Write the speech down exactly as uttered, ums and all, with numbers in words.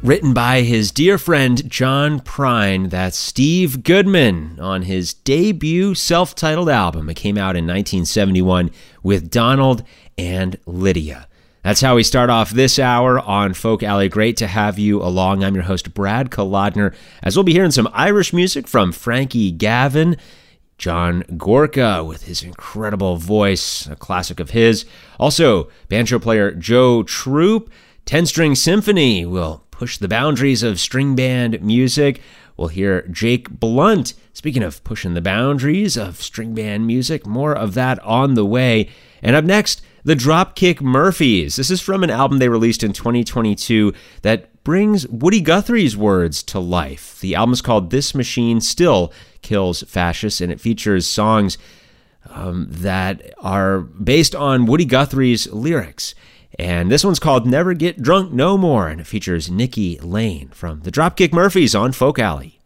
Written by his dear friend John Prine, that's Steve Goodman on his debut self-titled album. It came out in nineteen seventy-one with Donald and Lydia. That's how we start off this hour on Folk Alley. Great to have you along. I'm your host, Brad Kolodner, as we'll be hearing some Irish music from Frankie Gavin, John Gorka with his incredible voice, a classic of his. Also, banjo player Joe Troop, ten-string symphony will push the boundaries of string band music. We'll hear Jake Blunt. Speaking of pushing the boundaries of string band music, more of that on the way. And up next, the Dropkick Murphys. This is from an album they released in twenty twenty-two that brings Woody Guthrie's words to life. The album is called This Machine Still Kills Fascists, and it features songs um, that are based on Woody Guthrie's lyrics. And this one's called Never Get Drunk No More, and it features Nikki Lane from the Dropkick Murphys on Folk Alley.